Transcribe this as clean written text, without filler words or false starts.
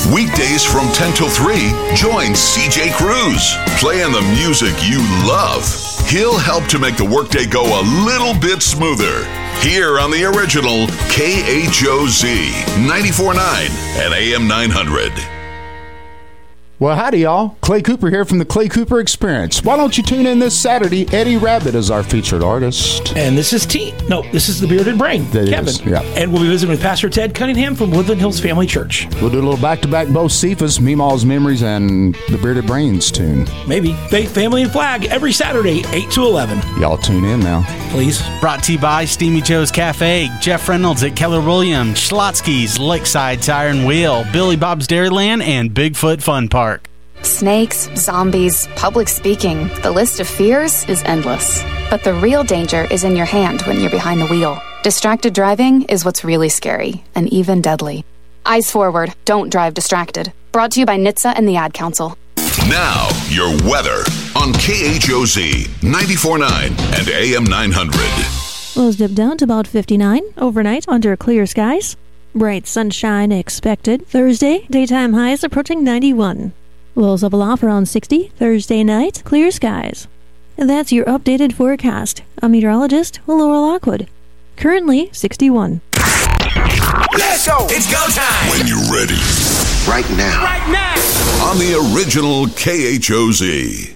Weekdays from 10 till 3, join CJ Cruz, playing the music you love. He'll help to make the workday go a little bit smoother. Here on the original KHOZ 94.9 and AM 900. Well, howdy, y'all. Clay Cooper here from the Clay Cooper Experience. Why don't you tune in this Saturday? Eddie Rabbit is our featured artist. And this is this is the Bearded Brain, Kevin. Yeah. And we'll be visiting with Pastor Ted Cunningham from Woodland Hills Family Church. We'll do a little back-to-back Bo Cephas, Meemaw's Memories, and the Bearded Brains tune. Maybe. Faith, Family, and Flag every Saturday, 8 to 11. Y'all tune in now. Please. Brought to you by Steamy Joe's Cafe, Jeff Reynolds at Keller Williams, Schlotsky's, Lakeside Tire and Wheel, Billy Bob's Dairyland, and Bigfoot Fun Park. Snakes, zombies, public speaking. The list of fears is endless. But the real danger is in your hand when you're behind the wheel. Distracted driving is what's really scary and even deadly. Eyes forward. Don't drive distracted. Brought to you by NHTSA and the Ad Council. Now, your weather on KHOZ 94.9 and AM 900. Lows dip down to about 59 overnight under clear skies. Bright sunshine expected. Thursday, daytime highs approaching 91. Lows level off around 60. Thursday night, clear skies. And that's your updated forecast. I'm meteorologist Laura Lockwood. Currently 61. Let's go! It's go time! When you're ready. Right now. On the original KHOZ.